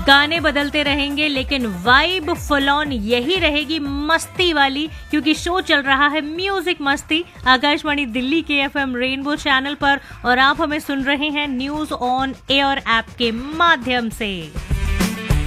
गाने बदलते रहेंगे लेकिन वाइब फुल ऑन यही रहेगी, मस्ती वाली, क्योंकि शो चल रहा है म्यूजिक मस्ती आकाशवाणी दिल्ली के FM रेनबो चैनल पर और आप हमें सुन रहे हैं न्यूज ऑन एयर ऐप के माध्यम से।